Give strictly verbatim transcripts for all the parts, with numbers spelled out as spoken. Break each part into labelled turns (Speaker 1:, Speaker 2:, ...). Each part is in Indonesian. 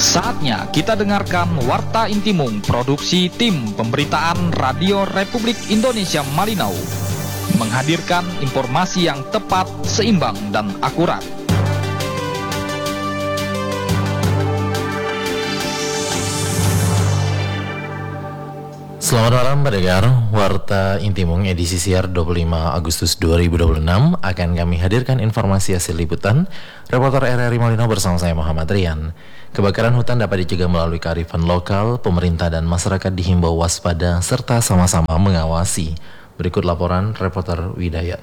Speaker 1: Saatnya kita dengarkan Warta Intimum, produksi tim pemberitaan Radio Republik Indonesia Malinau, menghadirkan informasi yang tepat, seimbang, dan akurat.
Speaker 2: Selamat malam pendengar, Warta Intimum edisi siar dua puluh lima Agustus dua ribu dua puluh enam akan kami hadirkan informasi hasil liputan reporter R R I Malinau bersama saya Muhammad Rian. Kebakaran hutan dapat dicegah melalui kearifan lokal, pemerintah dan masyarakat dihimbau waspada serta sama-sama mengawasi. Berikut laporan reporter Widayat.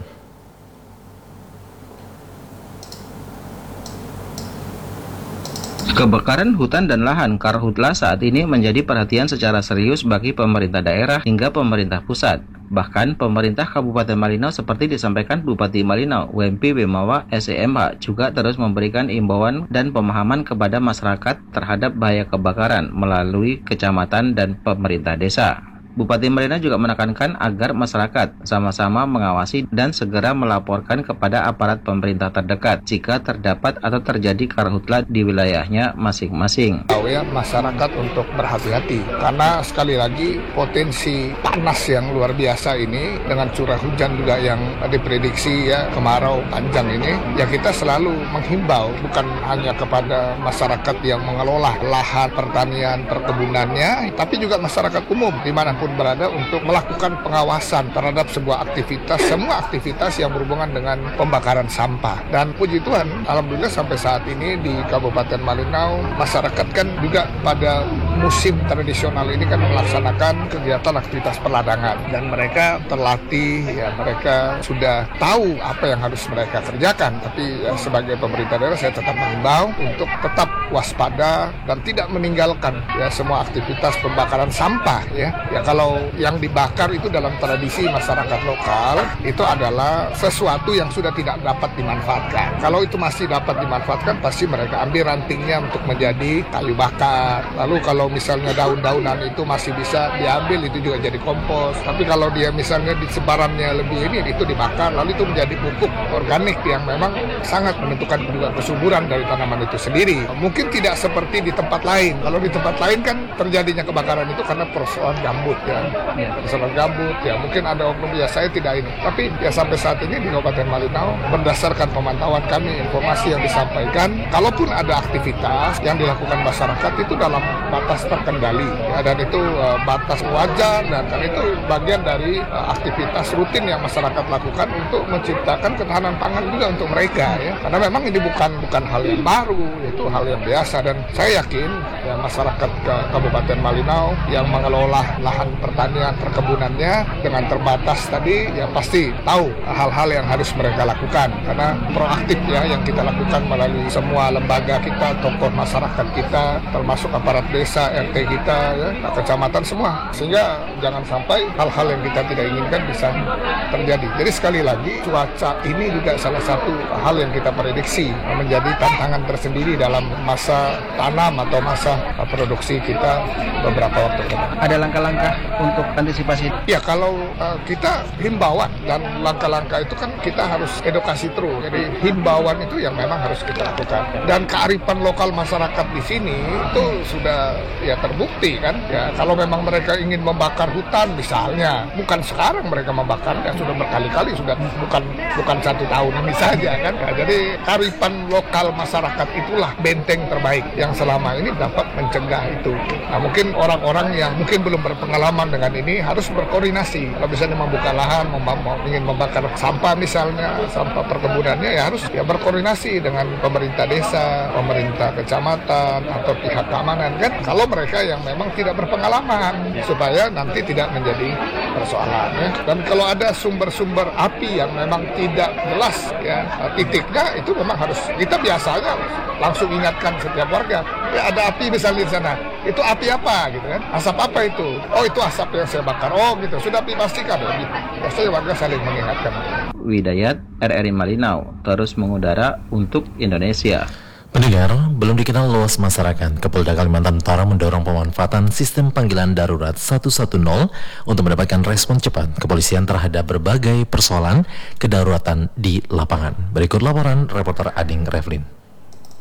Speaker 3: Kebakaran hutan dan lahan karhutla saat ini menjadi perhatian secara serius bagi pemerintah daerah hingga pemerintah pusat. Bahkan pemerintah Kabupaten Malinau seperti disampaikan Bupati Malinau, W M P Bemawa S E M H juga terus memberikan imbauan dan pemahaman kepada masyarakat terhadap bahaya kebakaran melalui kecamatan dan pemerintah desa. Bupati Malinau juga menekankan agar masyarakat sama-sama mengawasi dan segera melaporkan kepada aparat pemerintah terdekat jika terdapat atau terjadi karhutla di wilayahnya masing-masing.
Speaker 4: Ya, masyarakat untuk berhati-hati karena sekali lagi potensi panas yang luar biasa ini dengan curah hujan juga yang diprediksi ya kemarau panjang ini, ya kita selalu menghimbau bukan hanya kepada masyarakat yang mengelola lahan pertanian perkebunannya, tapi juga masyarakat umum dimanapun berada untuk melakukan pengawasan terhadap sebuah aktivitas, semua aktivitas yang berhubungan dengan pembakaran sampah. Dan puji Tuhan, alhamdulillah sampai saat ini di Kabupaten Malinau, masyarakat kan juga pada musim tradisional ini kan melaksanakan kegiatan aktivitas peladangan. Dan mereka terlatih, ya mereka sudah tahu apa yang harus mereka kerjakan. Tapi ya, sebagai pemerintah daerah saya tetap mengimbau untuk tetap waspada dan tidak meninggalkan ya semua aktivitas pembakaran sampah ya. Ya kalau Kalau yang dibakar itu dalam tradisi masyarakat lokal itu adalah sesuatu yang sudah tidak dapat dimanfaatkan. Kalau itu masih dapat dimanfaatkan, pasti mereka ambil rantingnya untuk menjadi kayu bakar. Lalu kalau misalnya daun-daunan itu masih bisa diambil, itu juga jadi kompos. Tapi kalau dia misalnya di sebarannya lebih ini, itu dibakar, lalu itu menjadi pupuk organik yang memang sangat menentukan juga kesuburan dari tanaman itu sendiri. Mungkin tidak seperti di tempat lain. Kalau di tempat lain kan terjadinya kebakaran itu karena persoalan gambut. Ya, persoalan gambut, ya mungkin ada oknum ya saya tidak ini. Tapi ya sampai saat ini di Kabupaten Malinau, berdasarkan pemantauan kami, informasi yang disampaikan, kalaupun ada aktivitas yang dilakukan masyarakat itu dalam batas terkendali, ya, dan itu uh, batas wajar, dan kan itu bagian dari uh, aktivitas rutin yang masyarakat lakukan untuk menciptakan ketahanan pangan juga untuk mereka, ya. Karena memang ini bukan bukan hal yang baru, itu hal yang biasa, dan saya yakin ya masyarakat ke Kabupaten Malinau yang mengelola lahan pertanian perkebunannya dengan terbatas tadi ya pasti tahu hal-hal yang harus mereka lakukan karena proaktif ya yang kita lakukan melalui semua lembaga kita, tokoh masyarakat kita, termasuk aparat desa, R T kita ya, kecamatan semua, sehingga jangan sampai hal-hal yang kita tidak inginkan bisa terjadi. Jadi sekali lagi cuaca ini juga salah satu hal yang kita prediksi menjadi tantangan tersendiri dalam masa tanam atau masa produksi kita beberapa waktu ke depan.
Speaker 3: Ada langkah-langkah untuk antisipasi?
Speaker 4: Ya kalau uh, kita himbauan dan langkah-langkah itu kan kita harus edukasi terus. Jadi himbauan itu yang memang harus kita lakukan. Dan kearifan lokal masyarakat di sini itu sudah ya terbukti kan. Ya kalau memang mereka ingin membakar hutan misalnya, bukan sekarang mereka membakar, ya sudah berkali-kali, sudah bukan bukan satu tahun ini saja kan. Ya, jadi kearifan lokal masyarakat itulah benteng terbaik yang selama ini dapat mencegah itu. Nah mungkin orang-orang yang mungkin belum berpengalaman dengan ini harus berkoordinasi. Kalau misalnya membuka lahan, mem- ingin membakar sampah misalnya, sampah perkebunannya ya harus ya berkoordinasi dengan pemerintah desa, pemerintah kecamatan atau pihak keamanan kan. Kalau mereka yang memang tidak berpengalaman supaya nanti tidak menjadi persoalan ya. Dan kalau ada sumber-sumber api yang memang tidak jelas ya titiknya, itu memang harus kita biasanya langsung ingatkan setiap warga. Ya, ada api misalnya di sana. Itu api apa gitu kan? Asap apa itu? Oh itu asap yang saya bakar. Oh gitu. Sudah dipastikan ya. Gitu. Biasanya warga saling mengingatkan.
Speaker 3: Widayat, R R I Malinau, terus mengudara untuk Indonesia.
Speaker 2: Pendengar, belum dikenal luas masyarakat, Kapolda Kalimantan Utara mendorong pemanfaatan sistem panggilan darurat satu satu nol untuk mendapatkan respon cepat kepolisian terhadap berbagai persoalan kedaruratan di lapangan. Berikut laporan reporter Ading Revlin.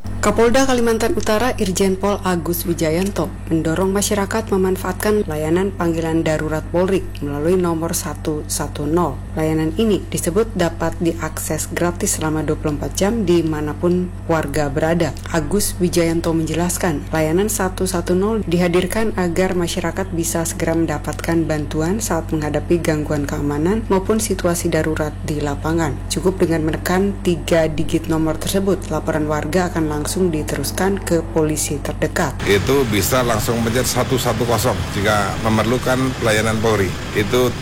Speaker 5: Kapolda Kalimantan Utara Irjen Pol Agus Wijayanto mendorong masyarakat memanfaatkan layanan panggilan darurat Polri melalui nomor satu satu nol. Layanan ini disebut dapat diakses gratis selama dua puluh empat jam dimanapun warga berada. Agus Wijayanto menjelaskan, layanan satu satu nol dihadirkan agar masyarakat bisa segera mendapatkan bantuan saat menghadapi gangguan keamanan maupun situasi darurat di lapangan. Cukup dengan menekan tiga digit nomor tersebut, laporan warga akan langsung diteruskan ke polisi terdekat.
Speaker 6: Itu bisa langsung pencet satu satu nol jika memerlukan pelayanan Polri. Itu